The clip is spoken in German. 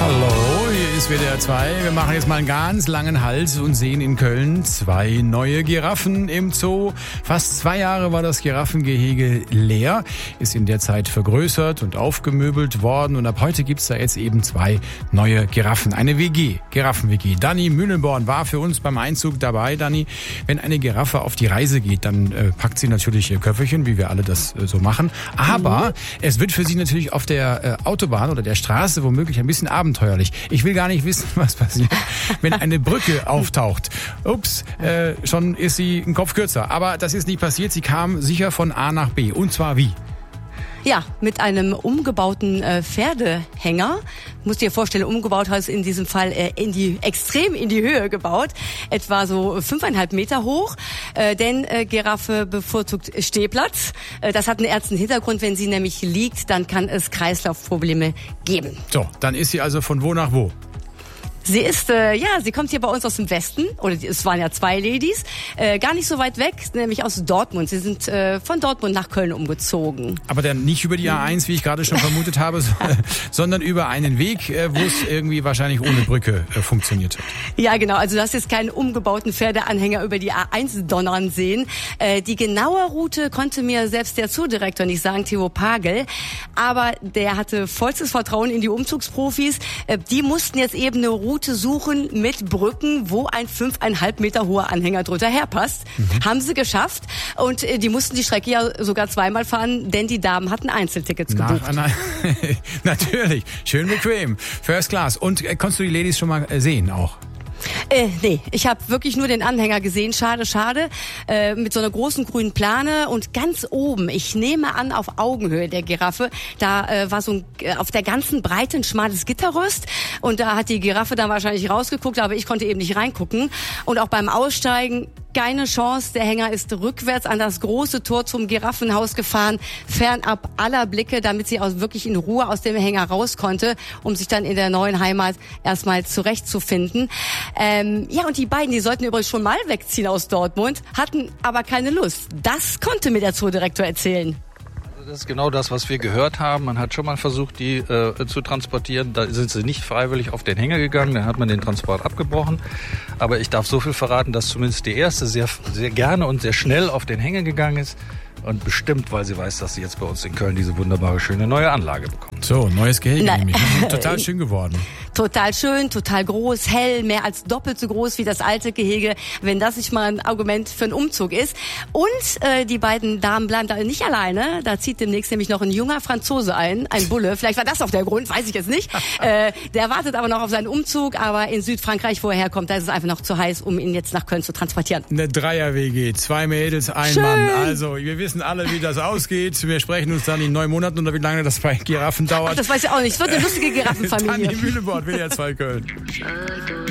Hallo, hier ist WDR 2. Wir machen jetzt mal einen ganz langen Halt und sehen in Köln 2 neue Giraffen im Zoo. Fast 2 Jahre war das Giraffengehege leer, ist in der Zeit vergrößert und aufgemöbelt worden und ab heute gibt's da jetzt eben 2 neue Giraffen. Eine WG, Giraffen-WG. Dani Mühlenborn war für uns beim Einzug dabei. Dani, wenn eine Giraffe auf die Reise geht, dann packt sie natürlich ihr Köfferchen, wie wir alle das so machen. Aber es wird für sie natürlich auf der Autobahn oder der Straße womöglich ein bisschen abenteuerlich. Ich will gar nicht wissen, was passiert, wenn eine Brücke auftaucht. Ups, schon ist sie ein Kopf kürzer. Aber das ist nicht passiert. Sie kam sicher von A nach B. Und zwar wie? Ja, mit einem umgebauten Pferdehänger. Musst dir vorstellen, umgebaut heißt in diesem Fall extrem in die Höhe gebaut. Etwa so 5,5 Meter hoch. Denn Giraffe bevorzugt Stehplatz. Das hat einen ernsten Hintergrund. Wenn sie nämlich liegt, dann kann es Kreislaufprobleme geben. So, dann ist sie also von wo nach wo? Sie ist, sie kommt hier bei uns aus dem Westen, oder es waren ja 2 Ladies, gar nicht so weit weg, nämlich aus Dortmund. Sie sind von Dortmund nach Köln umgezogen. Aber dann nicht über die A1, wie ich gerade schon vermutet habe, sondern über einen Weg, wo es irgendwie wahrscheinlich ohne Brücke funktioniert hat. Ja, genau. Also du hast jetzt keinen umgebauten Pferdeanhänger über die A1 donnern sehen. Die genaue Route konnte mir selbst der Zoodirektor nicht sagen, Theo Pagel. Aber der hatte vollstes Vertrauen in die Umzugsprofis. Die mussten jetzt eben eine Route suchen mit Brücken, wo ein 5,5 Meter hoher Anhänger drunter herpasst. Haben sie geschafft. Und die mussten die Strecke ja sogar 2-mal fahren, denn die Damen hatten Einzeltickets gebucht. Natürlich. Schön bequem. First Class. Und konntest du die Ladies schon mal sehen auch? Nee, ich habe wirklich nur den Anhänger gesehen. Schade. Mit so einer großen grünen Plane und ganz oben, ich nehme an, auf Augenhöhe der Giraffe, da war so auf der ganzen Breite ein schmales Gitterrost und da hat die Giraffe dann wahrscheinlich rausgeguckt, aber ich konnte eben nicht reingucken. Und auch beim Aussteigen keine Chance. Der Hänger ist rückwärts an das große Tor zum Giraffenhaus gefahren, fernab aller Blicke, damit sie auch wirklich in Ruhe aus dem Hänger raus konnte, um sich dann in der neuen Heimat erstmal zurechtzufinden. Und die beiden, die sollten übrigens schon mal wegziehen aus Dortmund, hatten aber keine Lust. Das konnte mir der Zoodirektor erzählen. Das ist genau das, was wir gehört haben. Man hat schon mal versucht, die zu transportieren. Da sind sie nicht freiwillig auf den Hänger gegangen. Dann hat man den Transport abgebrochen. Aber ich darf so viel verraten, dass zumindest die erste sehr, sehr gerne und sehr schnell auf den Hänger gegangen ist. Und bestimmt, weil sie weiß, dass sie jetzt bei uns in Köln diese wunderbare, schöne neue Anlage bekommt. So, neues Gehege nämlich. Total schön geworden. Total schön, total groß, hell, mehr als doppelt so groß wie das alte Gehege, wenn das nicht mal ein Argument für einen Umzug ist. Und die beiden Damen bleiben da nicht alleine. Da zieht demnächst nämlich noch ein junger Franzose ein Bulle. Vielleicht war das auch der Grund, weiß ich jetzt nicht. Der wartet aber noch auf seinen Umzug, aber in Südfrankreich, wo er herkommt, da ist es einfach noch zu heiß, um ihn jetzt nach Köln zu transportieren. Eine Dreier-WG, 2 Mädels, ein schön. Mann. Also, wir wissen alle, wie das ausgeht. Wir sprechen uns dann in 9 Monaten oder wie lange das bei Giraffen dauert. Ach, das weiß ich auch nicht. Es wird eine lustige Giraffenfamilie. Dani Mühlenborn, WDR 2 Köln.